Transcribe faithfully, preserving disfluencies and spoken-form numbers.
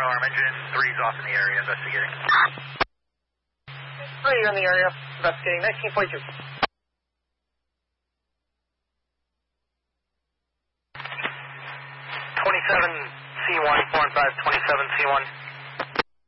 alarm engine. Three's off in the area investigating. Three in the area investigating. nineteen point two. twenty-seven C one, four and five, twenty-seven C one.